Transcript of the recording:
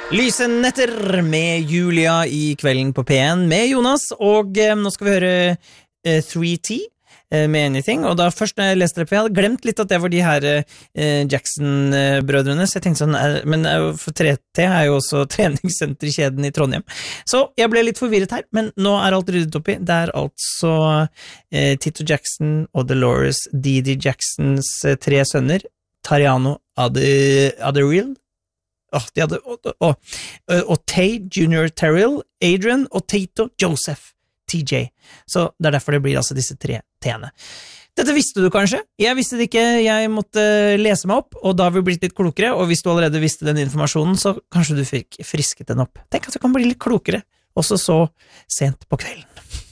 Lyse netter med Julia I kvelden på P1 med Jonas, og nå skal vi høre 3T med Anything, og da først når jeg leste det på, jeg hadde glemt litt at det var de her Jackson-brødrene, så jeg tenkte sånn, men for 3T jo også treningssenterkjeden I Trondheim, så jeg ble litt forvirret her, men nå alt ryddet opp I, det altså Tito Jackson og Dolores Didi Jacksons 3 sønner, Tariano Adderwill, og Tay Junior Terrell, Adrian og Tato Joseph TJ. Så det derfor det blir altså disse 3 T-ene. Dette visste du kanskje? Jeg visste det ikke, jeg måtte lese meg opp, og da har vi blitt litt klokere, og hvis du allerede visste den informasjonen, så kanskje du fikk frisket den opp. Tenk at du kan bli litt klokere, også så sent på kvelden.